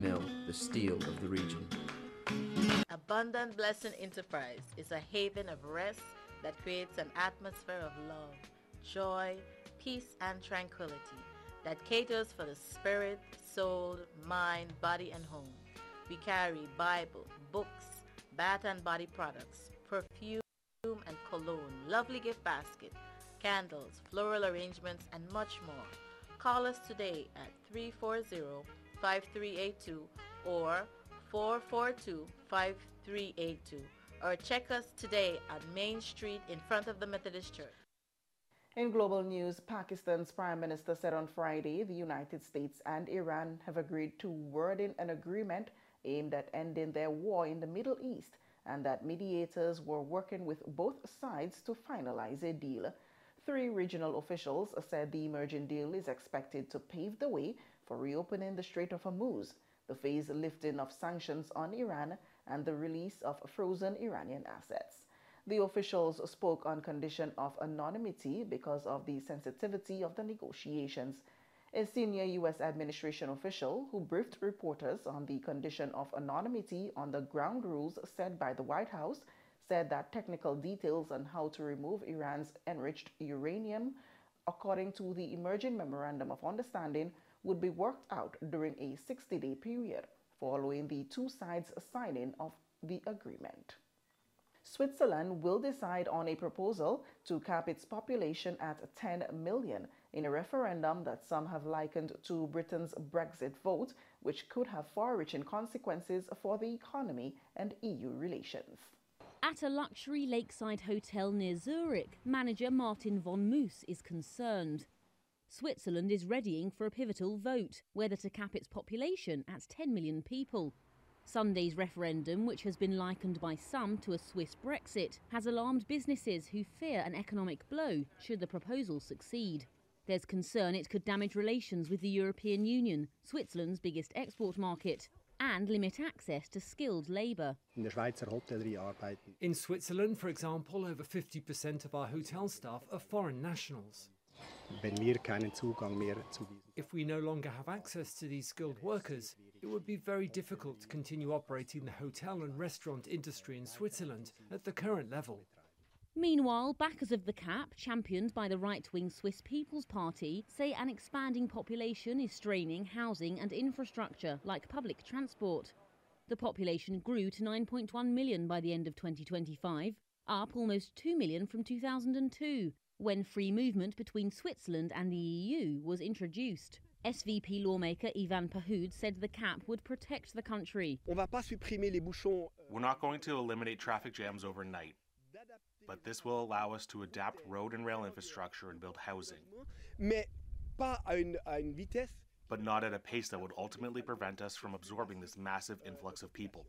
mill, the steel of the region. Abundant Blessing Enterprise is a haven of rest that creates an atmosphere of love, joy, peace, and tranquility that caters for the spirit, soul, mind, body, and home. We carry Bible, books, bath and body products, perfume and cologne, lovely gift basket, candles, floral arrangements, and much more. Call us today at 340-5382 or 442-5382 or check us today on Main Street in front of the Methodist Church. In global news, Pakistan's Prime Minister said on Friday the United States and Iran have agreed to wording an agreement aimed at ending their war in the Middle East and that mediators were working with both sides to finalize a deal. 3 regional officials said the emerging deal is expected to pave the way for reopening the Strait of Hormuz, the phased lifting of sanctions on Iran, and the release of frozen Iranian assets. The officials spoke on condition of anonymity because of the sensitivity of the negotiations. A senior U.S. administration official who briefed reporters on the condition of anonymity on the ground rules set by the White House said that technical details on how to remove Iran's enriched uranium, according to the emerging memorandum of understanding, would be worked out during a 60-day period following the 2 sides' signing of the agreement. Switzerland will decide on a proposal to cap its population at 10 million in a referendum that some have likened to Britain's Brexit vote, which could have far-reaching consequences for the economy and EU relations. At a luxury lakeside hotel near Zurich, manager Martin von Moos is concerned. Switzerland is readying for a pivotal vote, whether to cap its population at 10 million people. Sunday's referendum, which has been likened by some to a Swiss Brexit, has alarmed businesses who fear an economic blow should the proposal succeed. There's concern it could damage relations with the European Union, Switzerland's biggest export market, and limit access to skilled labour. In Switzerland, for example, over 50% of our hotel staff are foreign nationals. If we no longer have access to these skilled workers, it would be very difficult to continue operating the hotel and restaurant industry in Switzerland at the current level. Meanwhile, backers of the cap, championed by the right-wing Swiss People's Party, say an expanding population is straining housing and infrastructure, like public transport. The population grew to 9.1 million by the end of 2025, up almost 2 million from 2002, when free movement between Switzerland and the EU was introduced. SVP lawmaker Ivan Pahoud said the cap would protect the country. We're not going to eliminate traffic jams overnight, but this will allow us to adapt road and rail infrastructure and build housing. But not at a pace that would ultimately prevent us from absorbing this massive influx of people.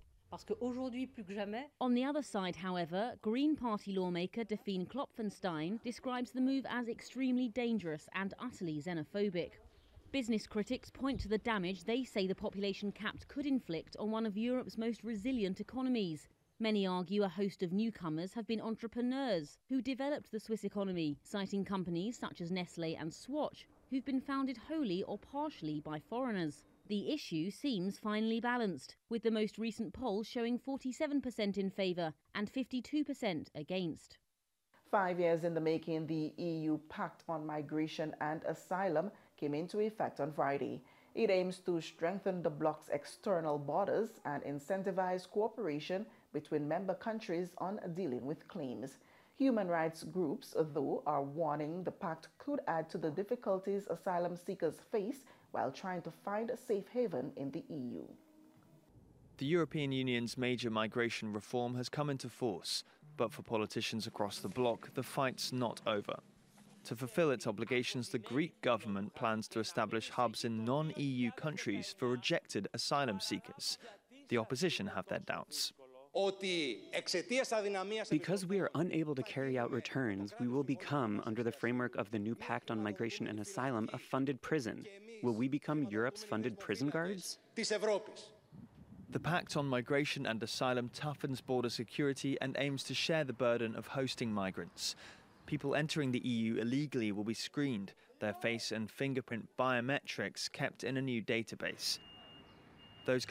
On the other side, however, Green Party lawmaker Delphine Klopfenstein describes the move as extremely dangerous and utterly xenophobic. Business critics point to the damage they say the population capped could inflict on one of Europe's most resilient economies. Many argue a host of newcomers have been entrepreneurs who developed the Swiss economy, citing companies such as Nestlé and Swatch, who've been founded wholly or partially by foreigners. The issue seems finely balanced, with the most recent poll showing 47% in favour and 52% against. 5 years in the making, the EU Pact on Migration and Asylum came into effect on Friday. It aims to strengthen the bloc's external borders and incentivize cooperation between member countries on dealing with claims. Human rights groups, though, are warning the pact could add to the difficulties asylum seekers face while trying to find a safe haven in the EU. The European Union's major migration reform has come into force, but for politicians across the bloc, the fight's not over. To fulfill its obligations, the Greek government plans to establish hubs in non-EU countries for rejected asylum seekers. The opposition have their doubts. Because we are unable to carry out returns, we will become, under the framework of the new Pact on Migration and Asylum, a funded prison. Will we become Europe's funded prison guards? The Pact on Migration and Asylum toughens border security and aims to share the burden of hosting migrants. People entering the EU illegally will be screened, their face and fingerprint biometrics kept in a new database. Those